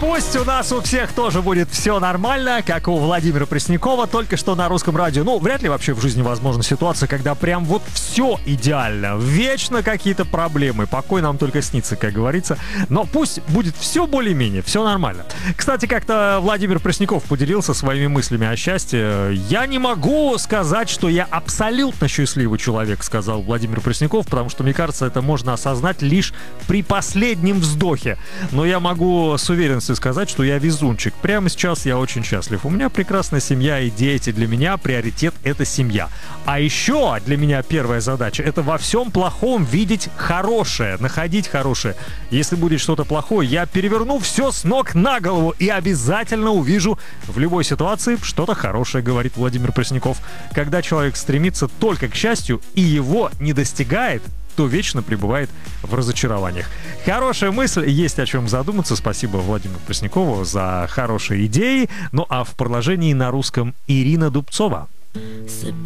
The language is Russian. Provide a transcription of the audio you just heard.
пусть у нас у всех тоже будет все нормально, как у Владимира Преснякова, только что на Русском радио. Ну, вряд ли вообще в жизни возможна ситуация, когда прям вот все идеально. Вечно какие-то проблемы. Покой нам только снится, как говорится. Но пусть будет все более-менее, все нормально. Кстати, как-то Владимир Пресняков поделился своими мыслями о счастье. «Я не могу сказать, что я абсолютно счастливый человек», сказал Владимир Пресняков, потому что, мне кажется, это можно осознать лишь при последнем вздохе. Но я могу с уверенностью сказать, что я везунчик. Прямо сейчас я очень счастлив. У меня прекрасная семья и дети. Для меня приоритет — это семья. А еще для меня первая задача — это во всем плохом видеть хорошее, находить хорошее. Если будет что-то плохое, я переверну все с ног на голову и обязательно увижу в любой ситуации что-то хорошее, говорит Владимир Пресняков. Когда человек стремится только к счастью и его не достигает, то вечно пребывает в разочарованиях. Хорошая мысль, есть о чем задуматься. Спасибо Владимиру Преснякову за хорошие идеи. Ну а в продолжении на русском Ирина Дубцова.